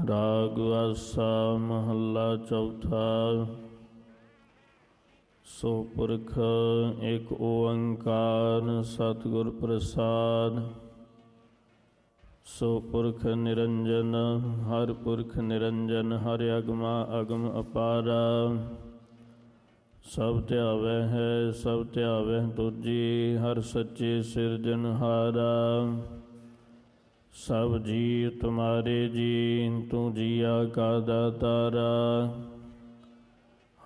ਰਾਗ ਆਸਾ ਮਹੱਲਾ ਚੌਥਾ। ਸੋ ਪੁਰਖ ਏਕ ਓੰਕਾਰ ਸਤਿਗੁਰ ਪ੍ਰਸਾਦਿ। ਸੋ ਪੁਰਖ ਨਿਰੰਜਨ ਹਰਿ ਪੁਰਖ ਨਿਰੰਜਨ ਹਰਿ ਅਗਮਾ ਅਗਮ ਅਪਾਰਾ। ਸਭ ਧਿਆਵੈ ਹੈ ਸਭ ਧਿਆਵੈ ਤੁਜੀ ਹਰਿ ਸੱਚੇ ਸਿਰਜਨਹਾਰਾ। ਸਭ ਜੀ ਤੁਮਾਰੇ ਜੀ ਤੂੰ ਜੀਆ ਕਾ ਦਾਤਾਰਾ।